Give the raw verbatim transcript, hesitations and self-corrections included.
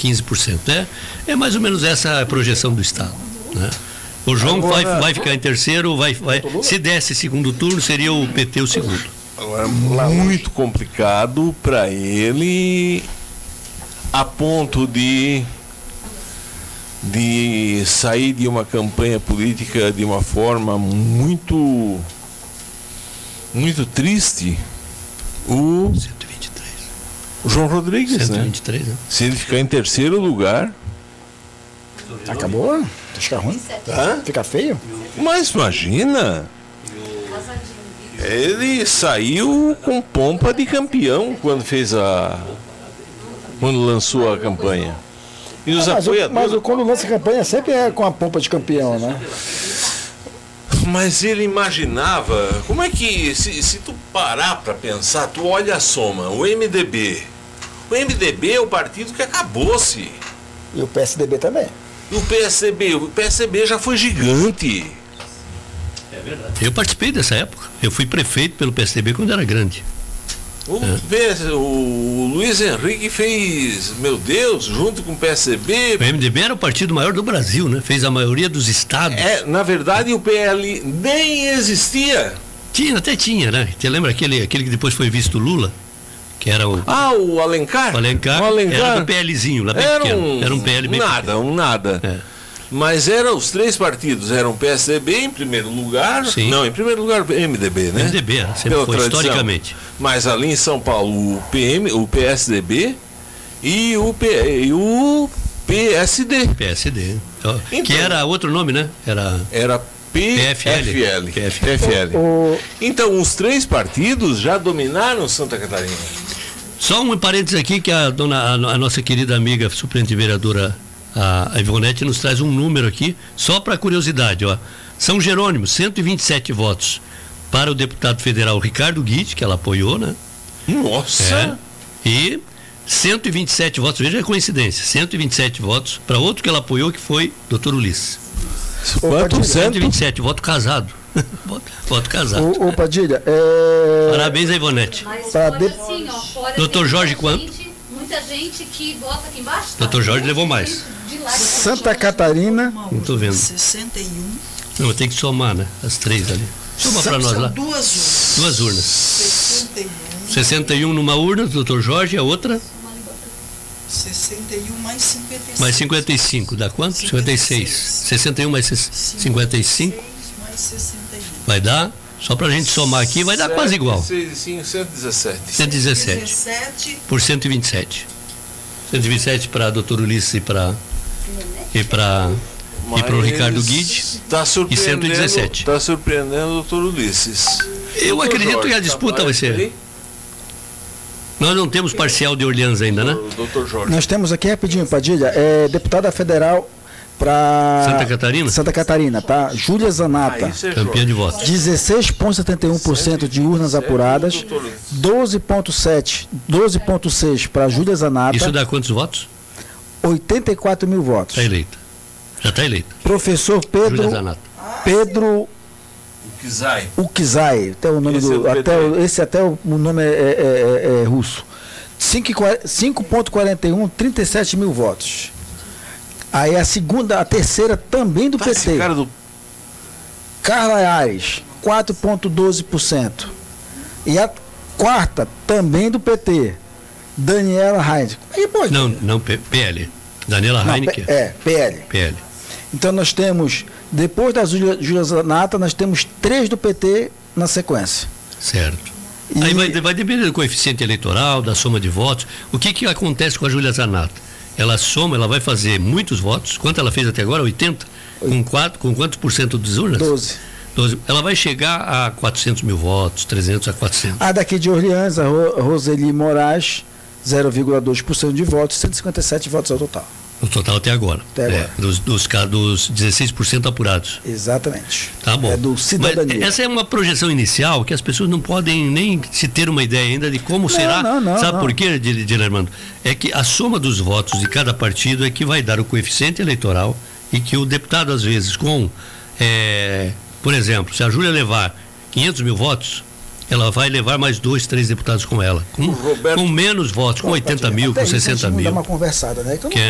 quinze por cento. É, é mais ou menos essa a projeção do Estado, né? O João Agora, vai, vai ficar em terceiro, vai, vai, se desse segundo turno, seria o P T o segundo. Agora, muito complicado para ele, a ponto de, de sair de uma campanha política de uma forma muito, muito triste, o, cento e vinte e três. o João Rodrigues, cento e vinte e três, né? né? Se ele ficar em terceiro lugar... Acabou? Fica ruim? Hã? Fica feio? Mas imagina, ele saiu com pompa de campeão quando fez a... quando lançou a campanha. E os Ah, mas, o, apoiadores... mas o, quando lança campanha sempre é com a pompa de campeão, né? Mas ele imaginava, como é que, se, se tu parar para pensar, tu olha a soma, o M D B. O M D B é o partido que acabou-se. E o P S D B também. E o P S D B, o P S D B já foi gigante. É verdade. Eu participei dessa época. Eu fui prefeito pelo P S D B quando era grande. O, é. o Luiz Henrique fez, meu Deus, junto com o P S D B. O M D B era o partido maior do Brasil, né? Fez a maioria dos estados. É, na verdade o P L nem existia. Tinha, até tinha, né? Você lembra aquele, aquele que depois foi visto Lula? Que era o. Ah, o Alencar? O Alencar, o Alencar era do PLzinho, lá bem era pequeno. Um, era um P L bem nada, pequeno. um nada. É. Mas eram os três partidos, eram o P S D B em primeiro lugar. Sim. Não, em primeiro lugar o M D B, né? M D B, sempre Pela foi, tradição. historicamente. Mas ali em São Paulo, o P M, o P S D B e o, P, e o P S D. P S D. Então, Então, que era outro nome, né? Era. Era P F L. P F L. P F L. O, Então, os três partidos já dominaram Santa Catarina. Só um parênteses aqui que a, dona, a, a nossa querida amiga suplente vereadora, a, a Ivonete, nos traz um número aqui, só para curiosidade, ó. São Jerônimo, cento e vinte e sete votos para o deputado federal Ricardo Guide, que ela apoiou, né? Nossa! É, e cento e vinte e sete votos, veja a coincidência, cento e vinte e sete votos para outro que ela apoiou, que foi doutor Ulisses. Quanto? cento e vinte e sete, voto casado. voto, voto casado. o, o Padilha, é... Parabéns a Ivonete. Mas Pra fora de- assim, ó, fora Doutor tem Jorge, muita quanto? gente- Muita gente que bota aqui embaixo. tá? Doutor Jorge levou mais. De lá de Santa Catarina, Não tô vendo. sessenta e um. Não, tem que somar, né? As três ali. Soma para nós São lá. duas urnas. Duas urnas. sessenta e um. sessenta e um numa urna, doutor Jorge, a outra sessenta e um mais cinquenta e cinco. mais cinquenta e cinco, dá quanto? cinquenta e seis. sessenta e um mais cinquenta e cinco, Mais sessenta e um. vai dar, só pra gente somar aqui, vai dar quase igual. cento e dezessete. cento e dezessete dezessete. por cento e vinte e sete. cento e vinte e sete para doutor Ulisses e para e para e para o Ricardo Guide. Tá e cento e surpreendendo, dezessete. Está surpreendendo o doutor Ulisses. Eu Doutor acredito Jorge, que a disputa tá vai ser. aí? Nós não temos parcial de Orleans ainda, né? O doutor Jorge. nós temos aqui rapidinho, Padilha, é deputada federal para Santa Catarina? Santa Catarina, tá? Júlia Zanata. Ah, isso é Campeã Jorge. de votos. dezesseis vírgula setenta e um por cento de urnas apuradas, doze vírgula sete, doze vírgula seis para Júlia Zanata, Isso dá quantos votos? oitenta e quatro mil votos. Está eleita. Já está eleita. Professor Júlia Pedro, Zanata. Pedro O Kizai. Ukizai, até o nome Esse do, é do P T. até o- esse até o, o nome é, é- é- é russo. cinco vírgula quarenta e um, trinta e sete mil votos. Aí a segunda, a terceira também do Tá, P esse T. cara do... Carla Aires, quatro vírgula doze por cento. E a quarta também do P T. Daniela Heinz. Aí pode. Não, não, P- PL. Daniela Não, Heineken. P- é, P L. P L. Então nós temos, depois da Júlia Júlia Zanata, nós temos três do P T na sequência. Certo. E- Aí vai, vai depender do coeficiente eleitoral, da soma de votos. O que que acontece com a Júlia Zanata? Ela soma, ela vai fazer muitos votos. Quanto ela fez até agora? oitenta? Com, quatro, com quantos por cento das urnas? doze. doze. Ela vai chegar a quatrocentos mil votos, trezentos a quatrocentos. A daqui de Orleans, a Ro- Roseli Moraes, zero vírgula dois por cento de votos, cento e cinquenta e sete votos ao total. No total até agora. Até agora. É, dos, dos, ca- dos dezesseis por cento apurados. Exatamente. Tá bom. É do cidadania. Mas essa é uma projeção inicial que as pessoas não podem nem se ter uma ideia ainda de como será. não, não, Sabe não. por quê, Dile Armando? É que a soma dos votos de cada partido é que vai dar o coeficiente eleitoral e que o deputado, às vezes, com, é, por exemplo, se a Júlia levar quinhentos mil votos, ela vai levar mais dois, três deputados com ela. Com, O Roberto- com menos votos, com oitenta mil, Até com isso a gente sessenta não dá mil. uma conversada, né? Que eu não Que é